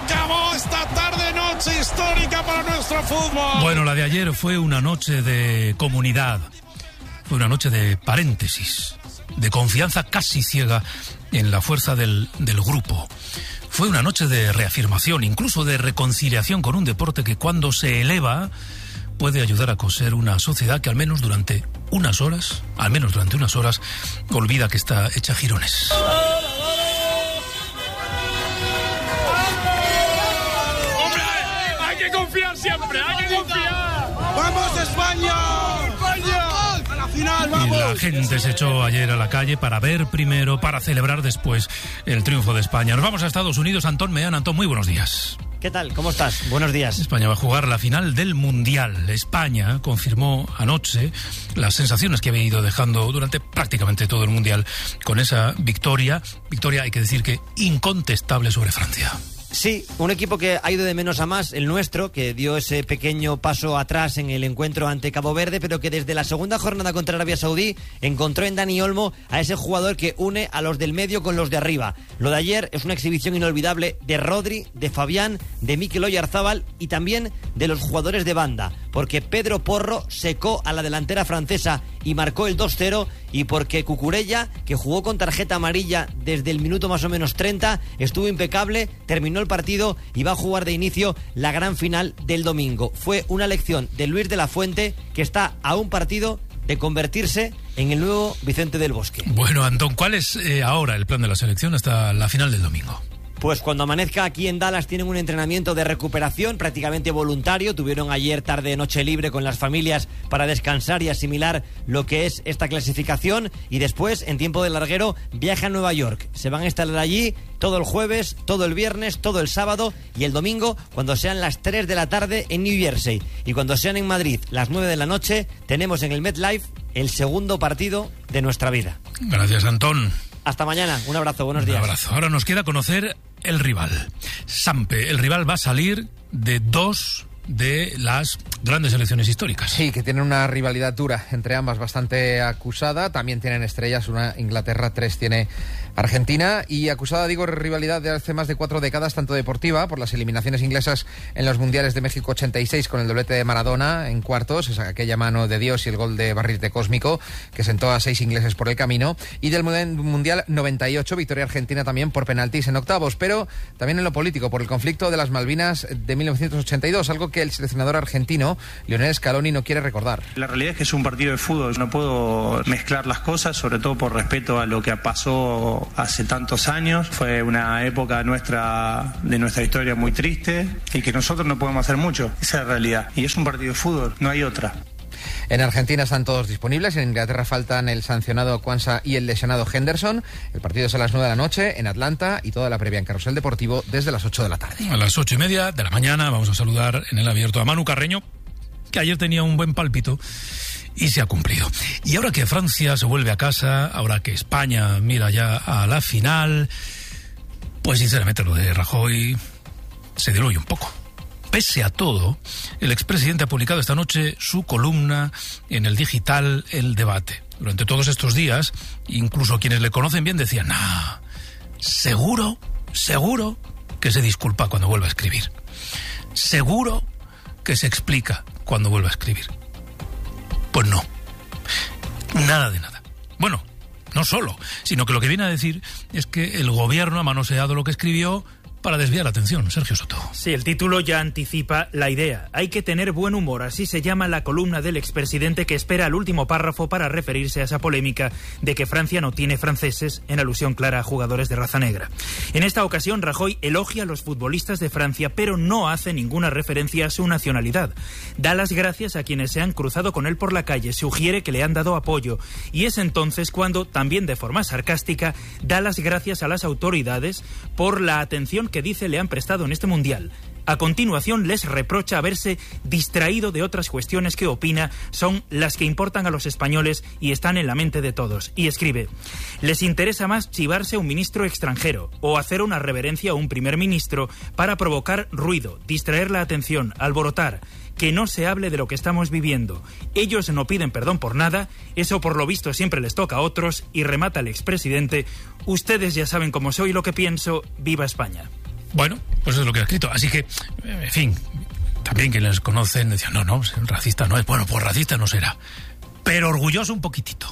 acabó esta tarde-noche histórica para nuestro fútbol. Bueno, la de ayer fue una noche de comunidad, fue una noche de paréntesis, de confianza casi ciega en la fuerza del grupo. Fue una noche de reafirmación, incluso de reconciliación con un deporte que cuando se eleva puede ayudar a coser una sociedad que al menos durante unas horas, olvida que está hecha jirones. ¡Hombre! ¡Hay que confiar siempre! ¡Hay que confiar! ¡Vamos, España! ¡España! ¡A la final, vamos! Y la gente se echó ayer a la calle para ver primero, para celebrar después el triunfo de España. Nos vamos a Estados Unidos. Antón Meán. Antón, muy buenos días. ¿Qué tal? ¿Cómo estás? Buenos días. España va a jugar la final del Mundial. España confirmó anoche las sensaciones que había ido dejando durante prácticamente todo el Mundial con esa victoria, hay que decir que incontestable sobre Francia. Sí, un equipo que ha ido de menos a más, el nuestro, que dio ese pequeño paso atrás en el encuentro ante Cabo Verde, pero que desde la segunda jornada contra Arabia Saudí encontró en Dani Olmo a ese jugador que une a los del medio con los de arriba. Lo de ayer es una exhibición inolvidable de Rodri, de Fabián, de Mikel Oyarzabal y también de los jugadores de banda, porque Pedro Porro secó a la delantera francesa y marcó el 2-0, y porque Cucurella, que jugó con tarjeta amarilla desde el minuto más o menos 30, estuvo impecable, terminó el partido y va a jugar de inicio la gran final del domingo. Fue una lección de Luis de la Fuente, que está a un partido de convertirse en el nuevo Vicente del Bosque. Bueno, Antón, ¿cuál es ahora el plan de la selección hasta la final del domingo? Pues cuando amanezca aquí en Dallas tienen un entrenamiento de recuperación prácticamente voluntario. Tuvieron ayer tarde noche libre con las familias para descansar y asimilar lo que es esta clasificación, y después en tiempo de larguero viaja a Nueva York. Se van a instalar allí todo el jueves, todo el viernes, todo el sábado y el domingo cuando sean las 3 de la tarde en New Jersey, y cuando sean en Madrid las 9 de la noche tenemos en el MetLife el segundo partido de nuestra vida. Gracias, Antón. Hasta mañana, un abrazo, buenos días. Un abrazo. Ahora nos queda conocer el rival. Sampe, el rival va a salir de dos de las grandes selecciones históricas. Sí, que tienen una rivalidad dura entre ambas, bastante acusada. También tienen estrellas, una Inglaterra, 3 tiene Argentina. Y acusada, digo, rivalidad de hace más de 4 décadas, tanto deportiva, por las eliminaciones inglesas en los Mundiales de México 86 con el doblete de Maradona en cuartos, esa aquella mano de Dios y el gol de Barrite Cósmico que sentó a 6 ingleses por el camino, y del Mundial 98, victoria argentina también por penaltis en octavos, pero también en lo político, por el conflicto de las Malvinas de 1982, algo que el seleccionador argentino Lionel Scaloni no quiere recordar. La realidad es que es un partido de fútbol, no puedo mezclar las cosas, sobre todo por respeto a lo que pasó hace tantos años. Fue una época de nuestra historia muy triste y que nosotros no podemos hacer mucho. Esa es la realidad. Y es un partido de fútbol, no hay otra. En Argentina están todos disponibles, en Inglaterra faltan el sancionado Quansah y el lesionado Henderson. El partido es a las 9 de la noche en Atlanta y toda la previa en Carrusel Deportivo desde las 8 de la tarde. A las 8:30 de la mañana vamos a saludar en el abierto a Manu Carreño, que ayer tenía un buen pálpito y se ha cumplido. Y ahora que Francia se vuelve a casa, ahora que España mira ya a la final, pues sinceramente lo de Rajoy se diluye un poco. Pese a todo, el expresidente ha publicado esta noche su columna en el digital El Debate. Durante todos estos días, incluso quienes le conocen bien decían, seguro que se disculpa cuando vuelva a escribir. Seguro que se explica cuando vuelva a escribir. Pues no, nada de nada. Bueno, no solo, sino que lo que viene a decir es que el gobierno ha manoseado lo que escribió para desviar la atención. Sergio Soto. Sí, el título ya anticipa la idea. Hay que tener buen humor, así se llama la columna del expresidente, que espera al último párrafo para referirse a esa polémica de que Francia no tiene franceses, en alusión clara a jugadores de raza negra. En esta ocasión, Rajoy elogia a los futbolistas de Francia, pero no hace ninguna referencia a su nacionalidad. Da las gracias a quienes se han cruzado con él por la calle, sugiere que le han dado apoyo, y es entonces cuando, también de forma sarcástica, da las gracias a las autoridades por la atención que dice le han prestado en este mundial. A continuación les reprocha haberse distraído de otras cuestiones que opina son las que importan a los españoles y están en la mente de todos. Y escribe, les interesa más chivarse a un ministro extranjero o hacer una reverencia a un primer ministro para provocar ruido, distraer la atención, alborotar, que no se hable de lo que estamos viviendo. Ellos no piden perdón por nada, eso por lo visto siempre les toca a otros, y remata el expresidente, ustedes ya saben cómo soy y lo que pienso, viva España. Bueno, pues eso es lo que ha escrito. Así que, en fin, también quienes les conocen decían, no, racista no es. Bueno, pues racista no será, pero orgulloso un poquitito.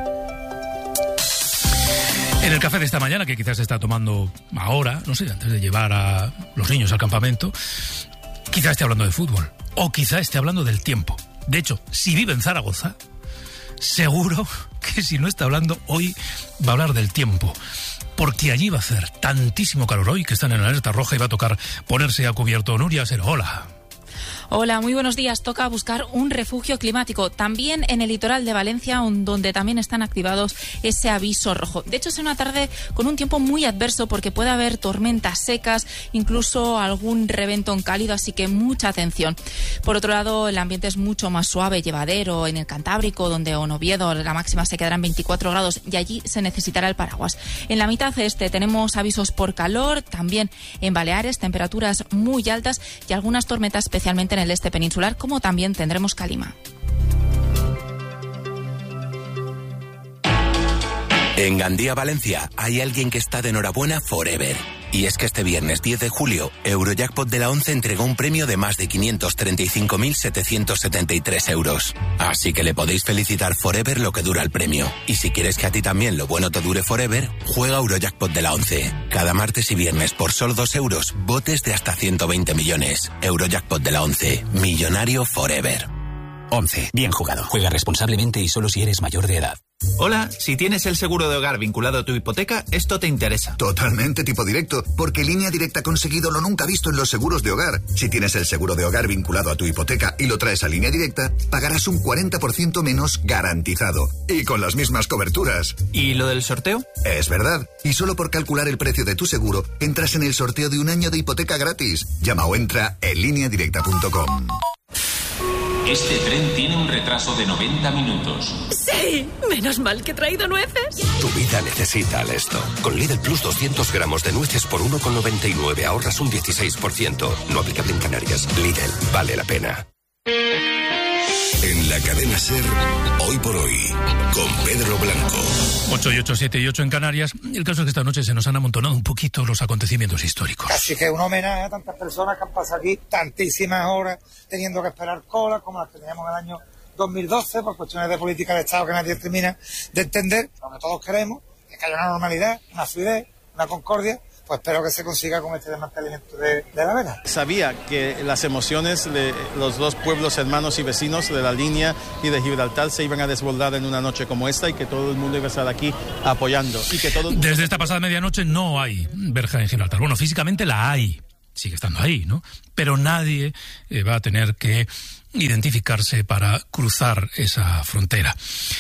En el café de esta mañana, que quizás se está tomando ahora, no sé, antes de llevar a los niños al campamento, quizás esté hablando de fútbol, o quizás esté hablando del tiempo. De hecho, si vive en Zaragoza, seguro que si no está hablando hoy, va a hablar del tiempo. Porque allí va a hacer tantísimo calor hoy que están en la alerta roja y va a tocar ponerse a cubierto. Nuria Sero, hola. Hola, muy buenos días. Toca buscar un refugio climático. También en el litoral de Valencia, donde también están activados ese aviso rojo. De hecho, es una tarde con un tiempo muy adverso porque puede haber tormentas secas, incluso algún reventón cálido, así que mucha atención. Por otro lado, el ambiente es mucho más suave, llevadero en el Cantábrico, donde en Oviedo la máxima se quedará en 24 grados y allí se necesitará el paraguas. En la mitad este tenemos avisos por calor, también en Baleares, temperaturas muy altas y algunas tormentas especialmente en el este peninsular, como también tendremos calima. En Gandía, Valencia, hay alguien que está de enhorabuena forever. Y es que este viernes 10 de julio, Eurojackpot de la 11 entregó un premio de más de 535.773 euros. Así que le podéis felicitar forever lo que dura el premio. Y si quieres que a ti también lo bueno te dure forever, juega Eurojackpot de la 11. Cada martes y viernes por solo 2 euros, botes de hasta 120 millones. Eurojackpot de la 11. Millonario forever. 11. Bien jugado. Juega responsablemente y solo si eres mayor de edad. Hola, si tienes el seguro de hogar vinculado a tu hipoteca, esto te interesa. Totalmente tipo directo, porque Línea Directa ha conseguido lo nunca visto en los seguros de hogar. Si tienes el seguro de hogar vinculado a tu hipoteca y lo traes a Línea Directa, pagarás un 40% menos garantizado. Y con las mismas coberturas. ¿Y lo del sorteo? Es verdad. Y solo por calcular el precio de tu seguro, entras en el sorteo de un año de hipoteca gratis. Llama o entra en lineadirecta.com. Este tren tiene un retraso de 90 minutos. ¡Sí! Menos mal que he traído nueces. Tu vida necesita Alesto. Con Lidl Plus 200 gramos de nueces por 1,99 ahorras un 16%. No aplicable en Canarias. Lidl, vale la pena. En la cadena SER, Hoy por Hoy, con Pedro Blanco. 8 y 8, 7 y 8 en Canarias. El caso es que esta noche se nos han amontonado un poquito los acontecimientos históricos. Así que un homenaje a tantas personas que han pasado aquí tantísimas horas teniendo que esperar cola, como las que teníamos en el año 2012, por cuestiones de política de Estado que nadie termina de entender. Lo que todos queremos es que haya una normalidad, una fluidez, una concordia. Pues espero que se consiga con este desmantelamiento de la vena. Sabía que las emociones de los dos pueblos hermanos y vecinos de la línea y de Gibraltar se iban a desbordar en una noche como esta y que todo el mundo iba a estar aquí apoyando. Y que todo... Desde esta pasada medianoche no hay verja en Gibraltar. Bueno, físicamente la hay, sigue estando ahí, ¿no? Pero nadie va a tener que identificarse para cruzar esa frontera.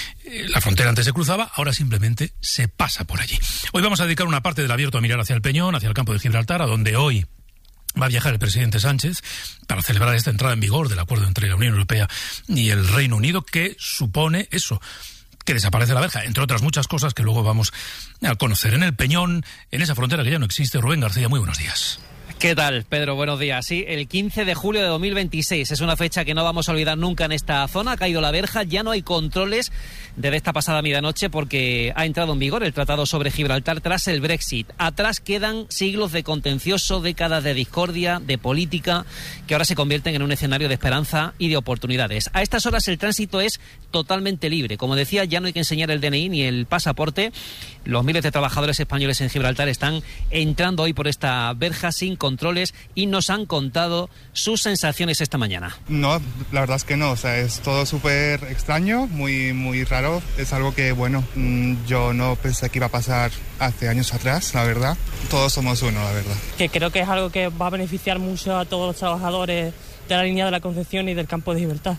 La frontera antes se cruzaba, ahora simplemente se pasa por allí. Hoy vamos a dedicar una parte del abierto a mirar hacia el Peñón, hacia el campo de Gibraltar, a donde hoy va a viajar el presidente Sánchez para celebrar esta entrada en vigor del acuerdo entre la Unión Europea y el Reino Unido, que supone eso, que desaparece la verja, entre otras muchas cosas que luego vamos a conocer. En el Peñón, en esa frontera que ya no existe, Rubén García, muy buenos días. ¿Qué tal, Pedro? Buenos días. Sí, el 15 de julio de 2026 es una fecha que no vamos a olvidar nunca en esta zona. Ha caído la verja, ya no hay controles desde esta pasada medianoche porque ha entrado en vigor el Tratado sobre Gibraltar tras el Brexit. Atrás quedan siglos de contencioso, décadas de discordia, de política, que ahora se convierten en un escenario de esperanza y de oportunidades. A estas horas el tránsito es totalmente libre. Como decía, ya no hay que enseñar el DNI ni el pasaporte. Los miles de trabajadores españoles en Gibraltar están entrando hoy por esta verja sin controles y nos han contado sus sensaciones esta mañana. No, la verdad es que no, o sea, es todo súper extraño, muy raro, es algo que, bueno, yo no pensé que iba a pasar hace años atrás, la verdad. Todos somos uno, la verdad. Que creo que es algo que va a beneficiar mucho a todos los trabajadores de la línea de la Concepción y del campo de Gibraltar.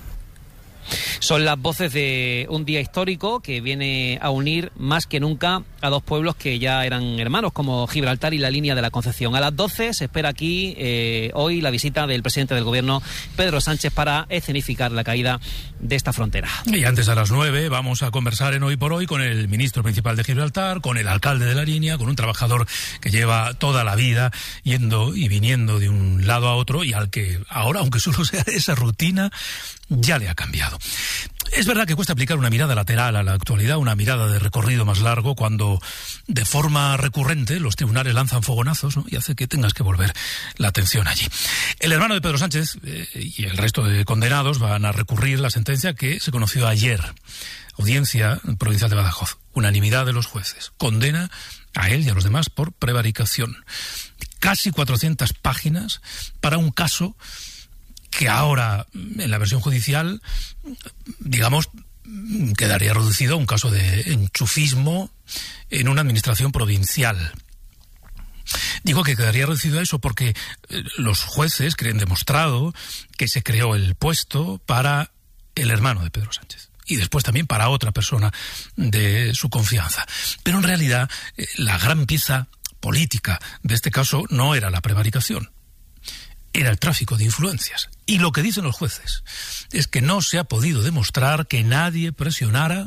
Son las voces de un día histórico que viene a unir más que nunca a dos pueblos que ya eran hermanos, como Gibraltar y la línea de la Concepción. A las 12 se espera aquí hoy la visita del presidente del gobierno, Pedro Sánchez, para escenificar la caída de esta frontera. Y antes, a las 9, vamos a conversar en Hoy por Hoy con el ministro principal de Gibraltar, con el alcalde de la línea, con un trabajador que lleva toda la vida yendo y viniendo de un lado a otro y al que ahora, aunque solo sea esa rutina, ya le ha cambiado. Es verdad que cuesta aplicar una mirada lateral a la actualidad, una mirada de recorrido más largo, cuando pero de forma recurrente los tribunales lanzan fogonazos, ¿no? Y hace que tengas que volver la atención allí. El hermano de Pedro Sánchez y el resto de condenados van a recurrir la sentencia que se conoció ayer. Audiencia Provincial de Badajoz. Unanimidad de los jueces. Condena a él y a los demás por prevaricación. Casi 400 páginas para un caso que ahora, en la versión judicial, digamos, quedaría reducido a un caso de enchufismo en una administración provincial. Digo que quedaría reducido a eso porque los jueces creen demostrado que se creó el puesto para el hermano de Pedro Sánchez. Y después también para otra persona de su confianza. Pero en realidad, la gran pieza política de este caso no era la prevaricación, era el tráfico de influencias. Y lo que dicen los jueces es que no se ha podido demostrar que nadie presionara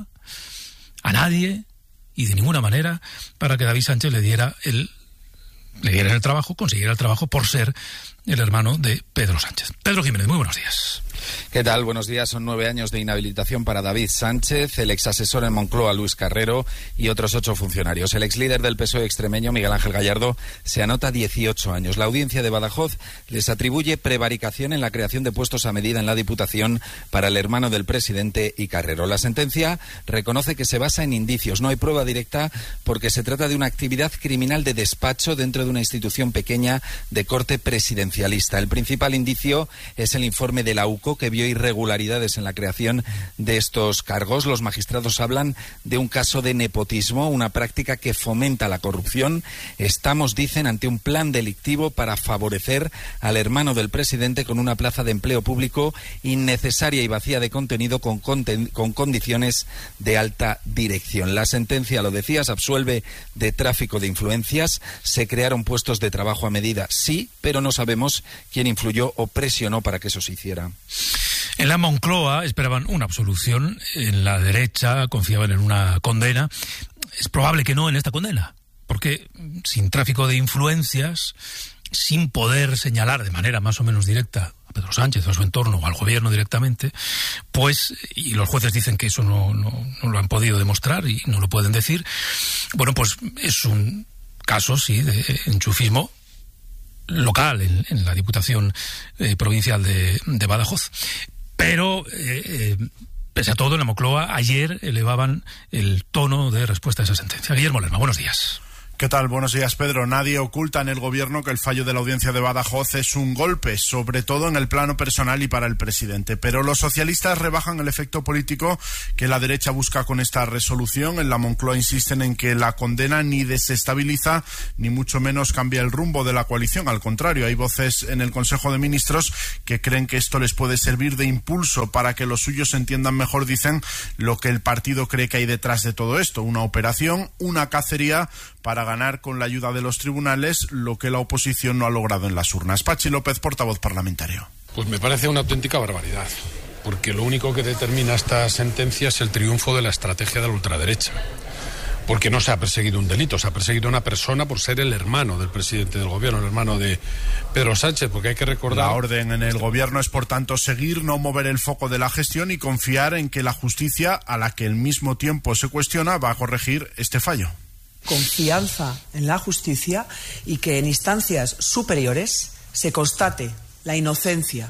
a nadie y de ninguna manera para que David Sánchez le diera el trabajo, consiguiera el trabajo por ser el hermano de Pedro Sánchez. Pedro Jiménez, muy buenos días. ¿Qué tal? Buenos días. Son 9 años de inhabilitación para David Sánchez, el exasesor en Moncloa Luis Carrero y otros 8 funcionarios. El exlíder del PSOE extremeño, Miguel Ángel Gallardo, se anota 18 años. La audiencia de Badajoz les atribuye prevaricación en la creación de puestos a medida en la Diputación para el hermano del presidente y Carrero. La sentencia reconoce que se basa en indicios. No hay prueba directa porque se trata de una actividad criminal de despacho dentro de una institución pequeña de corte presidencialista. El principal indicio es el informe de la UCO que vio irregularidades en la creación de estos cargos. Los magistrados hablan de un caso de nepotismo, una práctica que fomenta la corrupción. Estamos, dicen, ante un plan delictivo para favorecer al hermano del presidente con una plaza de empleo público innecesaria y vacía de contenido con condiciones de alta dirección. La sentencia, lo decías, absuelve de tráfico de influencias. Se crearon puestos de trabajo a medida, sí, pero no sabemos quién influyó o presionó para que eso se hiciera. En la Moncloa esperaban una absolución, en la derecha confiaban en una condena. Es probable que no en esta condena, porque sin tráfico de influencias, sin poder señalar de manera más o menos directa a Pedro Sánchez o a su entorno o al gobierno directamente, pues, y los jueces dicen que eso no lo han podido demostrar y no lo pueden decir, bueno, pues es un caso, sí, de enchufismo local en la Diputación Provincial de Badajoz. Pero, pese a todo, en la Moncloa ayer elevaban el tono de respuesta a esa sentencia. Guillermo Lerma, buenos días. ¿Qué tal? Buenos días, Pedro. Nadie oculta en el gobierno que el fallo de la audiencia de Badajoz es un golpe, sobre todo en el plano personal y para el presidente. Pero los socialistas rebajan el efecto político que la derecha busca con esta resolución. En la Moncloa insisten en que la condena ni desestabiliza ni mucho menos cambia el rumbo de la coalición. Al contrario, hay voces en el Consejo de Ministros que creen que esto les puede servir de impulso para que los suyos entiendan mejor, dicen, lo que el partido cree que hay detrás de todo esto. Una operación, una cacería para ganar con la ayuda de los tribunales lo que la oposición no ha logrado en las urnas. Pachi López, portavoz parlamentario. Pues me parece una auténtica barbaridad, porque lo único que determina esta sentencia es el triunfo de la estrategia de la ultraderecha. Porque no se ha perseguido un delito, se ha perseguido a una persona por ser el hermano del presidente del gobierno, el hermano de Pedro Sánchez, porque hay que recordar... La orden en el gobierno es, por tanto, seguir, no mover el foco de la gestión y confiar en que la justicia, a la que al mismo tiempo se cuestiona, va a corregir este fallo. Confianza en la justicia y que en instancias superiores se constate la inocencia